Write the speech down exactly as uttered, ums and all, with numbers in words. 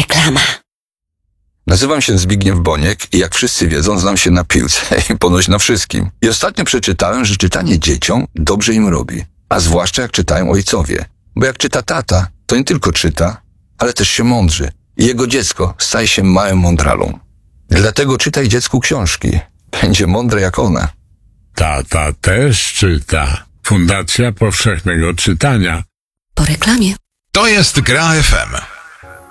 Reklama. Nazywam się Zbigniew Boniek i jak wszyscy wiedzą, znam się na piłce i ponoć na wszystkim. I ostatnio przeczytałem, że czytanie dzieciom dobrze im robi. A zwłaszcza jak czytają ojcowie. Bo jak czyta tata, to nie tylko czyta, ale też się mądrzy. I jego dziecko staje się małym mądralą. Dlatego czytaj dziecku książki. Będzie mądre jak ona. Tata też czyta. Fundacja Powszechnego Czytania. Po reklamie. To jest Gra F M.